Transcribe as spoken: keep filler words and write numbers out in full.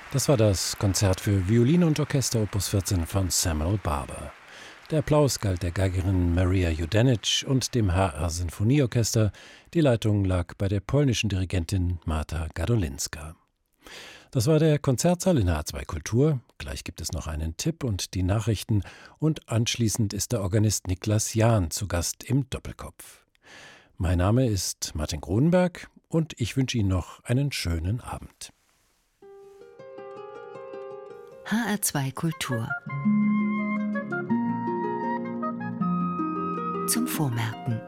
Das war das Konzert für Violine und Orchester Opus vierzehn von Samuel Barber. Der Applaus galt der Geigerin Maria Judenic und dem H R-Sinfonieorchester. Die Leitung lag bei der polnischen Dirigentin Marta Gadolinska. Das war der Konzertsaal in H R zwei Kultur. Gleich gibt es noch einen Tipp und die Nachrichten. Und anschließend ist der Organist Niklas Jahn zu Gast im Doppelkopf. Mein Name ist Martin Kronenberg und ich wünsche Ihnen noch einen schönen Abend. H R zwei Kultur zum Vormerken.